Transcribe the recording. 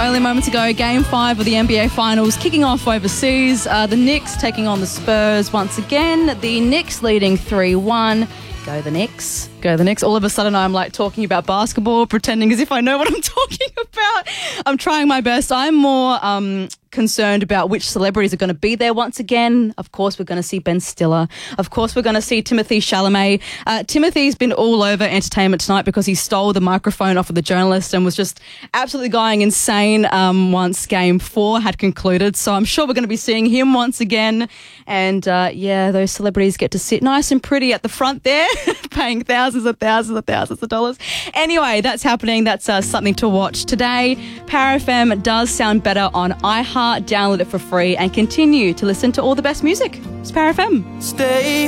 only moments ago, Game 5 of the NBA Finals kicking off overseas. The Knicks taking on the Spurs once again. The Knicks leading 3-1. Go the Knicks. Go the Knicks. All of a sudden, I'm like talking about basketball, pretending as if I know what I'm talking about. I'm trying my best. I'm more concerned about which celebrities are going to be there once again. Of course, we're going to see Ben Stiller. Of course, we're going to see Timothée Chalamet. Timothy's been all over Entertainment Tonight because he stole the microphone off of the journalist and was just absolutely going insane once Game 4 had concluded. So I'm sure we're going to be seeing him once again. And those celebrities get to sit nice and pretty at the front there, paying thousands of dollars. Anyway, that's happening. That's something to watch today. Power FM does sound better on iHeart. Download it for free and continue to listen to all the best music. It's Power FM. Stay